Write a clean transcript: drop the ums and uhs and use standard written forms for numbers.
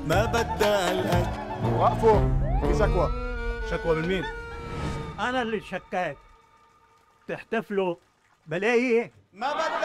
ما بدها الأكل. وقفوا، في شكوى. شكوى من مين؟ أنا اللي شكاك. تحتفلوا بلاقي ما بدها